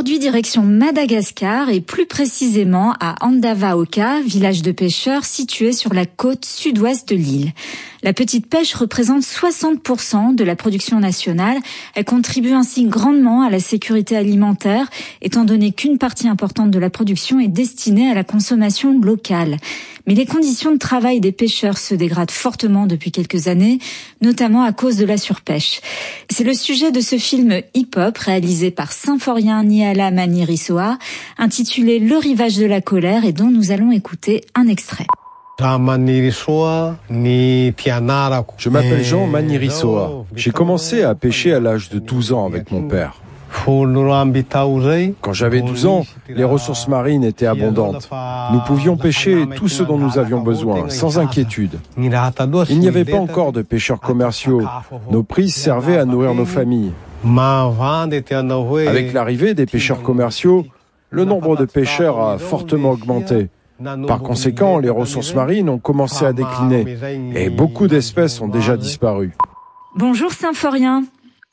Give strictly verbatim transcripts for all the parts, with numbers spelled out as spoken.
aujourd'hui, direction Madagascar et plus précisément à Andavaoka, village de pêcheurs situé sur la côte sud-ouest de l'île. La petite pêche représente soixante pour cent de la production nationale. Elle contribue ainsi grandement à la sécurité alimentaire, étant donné qu'une partie importante de la production est destinée à la consommation locale. Mais les conditions de travail des pêcheurs se dégradent fortement depuis quelques années, notamment à cause de la surpêche. C'est le sujet de ce film hip-hop réalisé par Symphorien Niala Manirisoa, intitulé Le rivage de la colère et dont nous allons écouter un extrait. Je m'appelle Jean Manirisoa. J'ai commencé à pêcher à l'âge de douze ans avec mon père. Quand j'avais douze ans, les ressources marines étaient abondantes. Nous pouvions pêcher tout ce dont nous avions besoin, sans inquiétude. Il n'y avait pas encore de pêcheurs commerciaux. Nos prises servaient à nourrir nos familles. Avec l'arrivée des pêcheurs commerciaux, le nombre de pêcheurs a fortement augmenté. Par conséquent, les ressources marines ont commencé à décliner et beaucoup d'espèces ont déjà disparu. Bonjour Symphorien.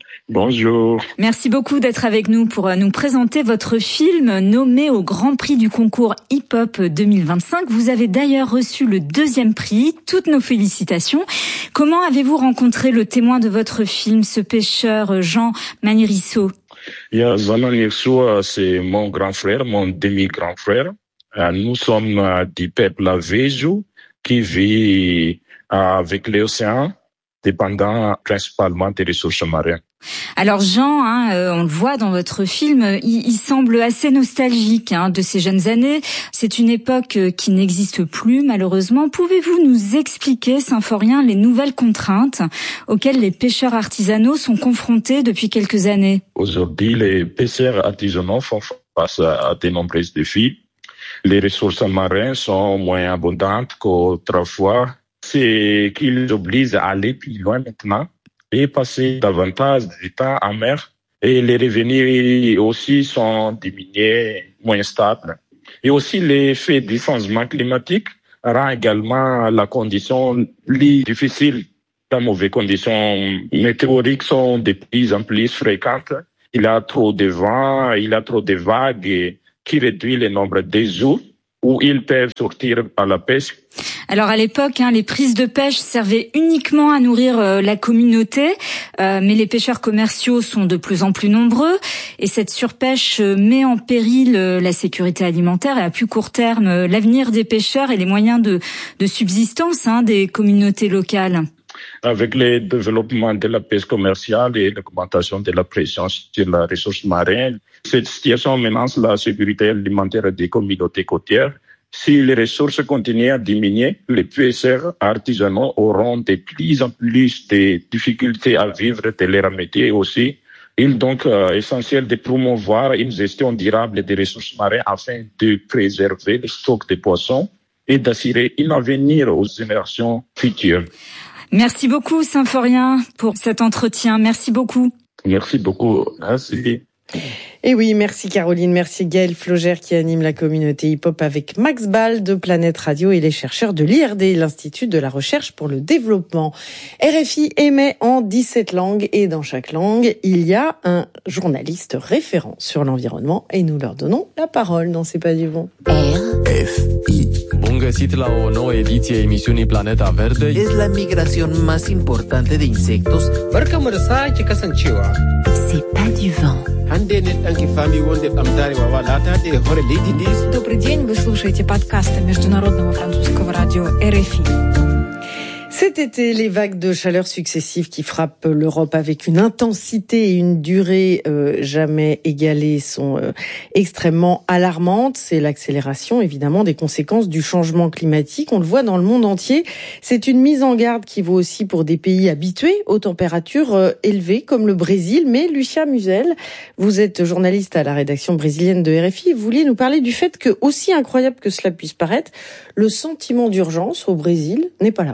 Bonjour. Merci beaucoup d'être avec nous pour nous présenter votre film nommé au Grand Prix du concours Hip Hop deux mille vingt-cinq. Vous avez d'ailleurs reçu le deuxième prix. Toutes nos félicitations. Comment avez-vous rencontré le témoin de votre film, ce pêcheur Jean Maniriso? Yeah, Jean Maniriso, c'est mon grand frère, mon demi-grand frère. Nous sommes du peuple Vejo qui vit avec l'océan, dépendant principalement des ressources marines. Alors Jean, hein, euh, on le voit dans votre film, il, il semble assez nostalgique hein, de ces jeunes années. C'est une époque euh, qui n'existe plus malheureusement. Pouvez-vous nous expliquer, Symphorien, les nouvelles contraintes auxquelles les pêcheurs artisanaux sont confrontés depuis quelques années? Aujourd'hui, les pêcheurs artisanaux font face à de nombreux défis. Les ressources marines sont moins abondantes qu'autrefois. C'est qu'ils obligent à aller plus loin maintenant et passer davantage de temps en mer. Et les revenus aussi sont diminués, moins stables. Et aussi l'effet du changement climatique rend également la condition plus difficile. Les mauvaises conditions météoriques sont de plus en plus fréquentes. Il y a trop de vent, il y a trop de vagues qui réduit le nombre des eaux où ils peuvent sortir à la pêche. Alors à l'époque, hein, les prises de pêche servaient uniquement à nourrir euh, la communauté, euh, mais les pêcheurs commerciaux sont de plus en plus nombreux et cette surpêche euh, met en péril euh, la sécurité alimentaire et à plus court terme euh, l'avenir des pêcheurs et les moyens de, de subsistance hein, des communautés locales. Avec le développement de la pêche commerciale et l'augmentation de la pression sur la ressource marine, cette situation menace la sécurité alimentaire des communautés côtières. Si les ressources continuent à diminuer, les pêcheurs artisanaux auront de plus en plus de difficultés à vivre de leur métier aussi. Il est donc euh, essentiel de promouvoir une gestion durable des ressources marines afin de préserver les stocks de poissons et d'assurer un avenir aux générations futures. Merci beaucoup, Symphorien, pour cet entretien. Merci beaucoup. Merci beaucoup. Merci. Et oui, merci Caroline, merci Gaël Flogère qui anime la communauté hip-hop avec Max Ball de Planète Radio et les chercheurs de l'I R D, l'Institut de la Recherche pour le Développement. R F I émet en dix-sept langues et dans chaque langue, il y a un journaliste référent sur l'environnement et nous leur donnons la parole dans C'est pas du bon. R F I. Bun găsit la o nouă ediție a emisiunii Planeta Verde. Es la migración más importante de insectos. Barkamu da sake kasancewa. C'est pas du vent. Hande ne ɗanki fami wonde ɓamtarewa walata de hore leydi ndi. Добрый день, вы слушаете подкасты Международного французского радио эр эф и. Cet été, les vagues de chaleur successives qui frappent l'Europe avec une intensité et une durée euh, jamais égalées sont euh, extrêmement alarmantes. C'est l'accélération, évidemment, des conséquences du changement climatique. On le voit dans le monde entier. C'est une mise en garde qui vaut aussi pour des pays habitués aux températures euh, élevées, comme le Brésil. Mais Lucia Musel, vous êtes journaliste à la rédaction brésilienne de R F I. Vous vouliez nous parler du fait que, aussi incroyable que cela puisse paraître, le sentiment d'urgence au Brésil n'est pas là.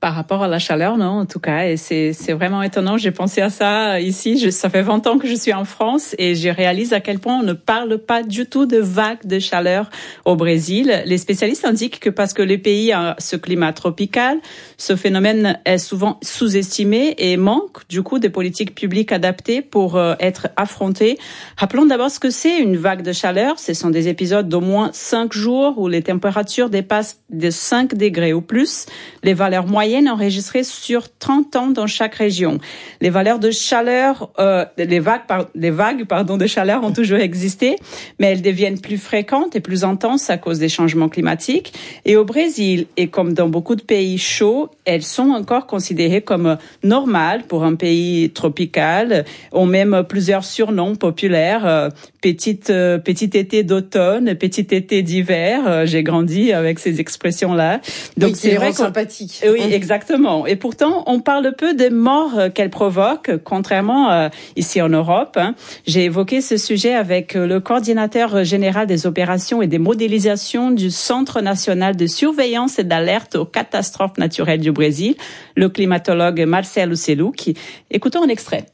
par rapport à la chaleur, non, en tout cas. Et c'est, c'est vraiment étonnant. J'ai pensé à ça ici. Je, ça fait vingt ans que je suis en France et je réalise à quel point on ne parle pas du tout de vagues de chaleur au Brésil. Les spécialistes indiquent que parce que le pays a ce climat tropical, ce phénomène est souvent sous-estimé et manque, du coup, des politiques publiques adaptées pour euh, être affronté. Rappelons d'abord ce que c'est une vague de chaleur. Ce sont des épisodes d'au moins cinq jours où les températures dépassent de cinq degrés ou plus. Les valeurs moyennes enregistrées sur trente ans dans chaque région. Les valeurs de chaleur, euh, les vagues, par, les vagues, pardon, de chaleur ont toujours existé, mais elles deviennent plus fréquentes et plus intenses à cause des changements climatiques. Et au Brésil, et comme dans beaucoup de pays chauds, elles sont encore considérées comme normales pour un pays tropical. On même plusieurs surnoms populaires, euh, petite, euh, petit été d'automne, petit été d'hiver. Euh, j'ai grandi avec ces expressions-là. Donc oui, c'est vrai sympathique. Oui, exactement. Et pourtant, on parle peu des morts qu'elles provoquent, contrairement euh, ici en Europe. Hein. J'ai évoqué ce sujet avec le coordinateur général des opérations et des modélisations du Centre national de surveillance et d'alerte aux catastrophes naturelles du Brésil, le climatologue Marcelo Celucchi. Écoutons un extrait.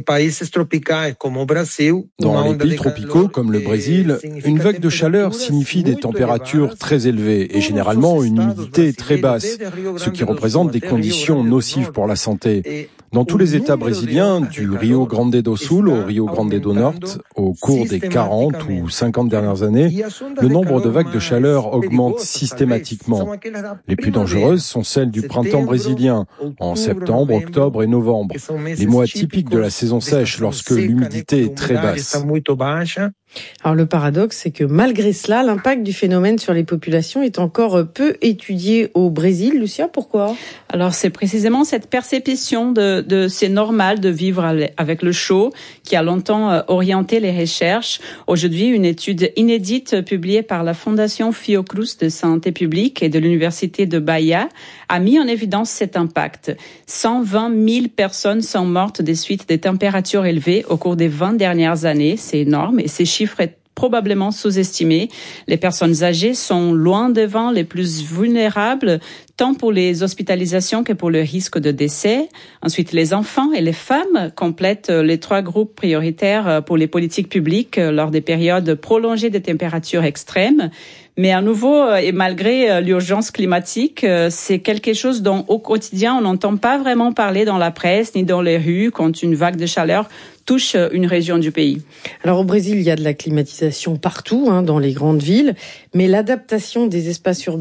Dans les pays tropicaux comme le Brésil, une vague de chaleur signifie des températures très élevées et généralement une humidité très basse, ce qui représente des conditions nocives pour la santé. Dans tous les États brésiliens, du Rio Grande do Sul au Rio Grande do Norte, au cours des quarante ou cinquante dernières années, le nombre de vagues de chaleur augmente systématiquement. Les plus dangereuses sont celles du printemps brésilien, en septembre, octobre et novembre, les mois typiques de la saison sèche lorsque l'humidité est très basse. Alors le paradoxe, c'est que malgré cela, l'impact du phénomène sur les populations est encore peu étudié au Brésil. Lucia, pourquoi ? Alors c'est précisément cette perception de, de c'est normal de vivre avec le chaud qui a longtemps orienté les recherches. Aujourd'hui, une étude inédite publiée par la Fondation Fiocruz de Santé publique et de l'Université de Bahia a mis en évidence cet impact. cent vingt mille personnes sont mortes des suites des températures élevées au cours des vingt dernières années. C'est énorme et ces chiffre est probablement sous-estimé. Les personnes âgées sont loin devant les plus vulnérables, tant pour les hospitalisations que pour le risque de décès. Ensuite, les enfants et les femmes complètent les trois groupes prioritaires pour les politiques publiques lors des périodes prolongées de températures extrêmes. Mais à nouveau, et malgré l'urgence climatique, c'est quelque chose dont au quotidien on n'entend pas vraiment parler dans la presse ni dans les rues quand une vague de chaleur touche une région du pays. Alors au Brésil, il y a de la climatisation partout, hein, dans les grandes villes, mais l'adaptation des espaces urbains